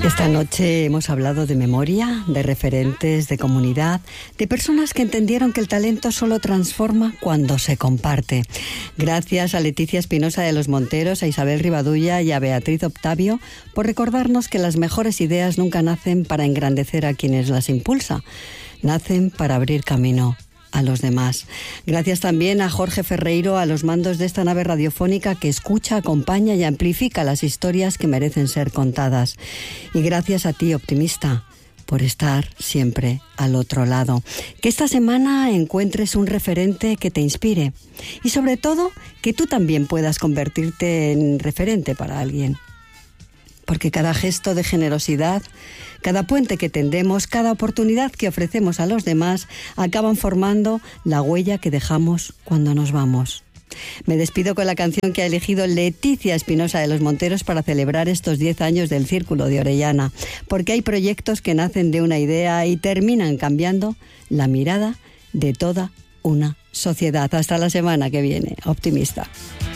Esta noche hemos hablado de memoria, de referentes, de comunidad, de personas que entendieron que el talento solo transforma cuando se comparte. Gracias a Leticia Espinosa de los Monteros, a Isabel Rivadulla y a Beatriz Octavio por recordarnos que las mejores ideas nunca nacen para engrandecer a quienes las impulsa, nacen para abrir camino a los demás. Gracias también a Jorge Ferreiro a los mandos de esta nave radiofónica que escucha, acompaña y amplifica las historias que merecen ser contadas. Y gracias a ti, optimista, por estar siempre al otro lado. Que esta semana encuentres un referente que te inspire y sobre todo que tú también puedas convertirte en referente para alguien. Porque cada gesto de generosidad, cada puente que tendemos, cada oportunidad que ofrecemos a los demás, acaban formando la huella que dejamos cuando nos vamos. Me despido con la canción que ha elegido Leticia Espinosa de los Monteros para celebrar estos 10 años del Círculo de Orellana, porque hay proyectos que nacen de una idea y terminan cambiando la mirada de toda una sociedad. Hasta la semana que viene, optimista.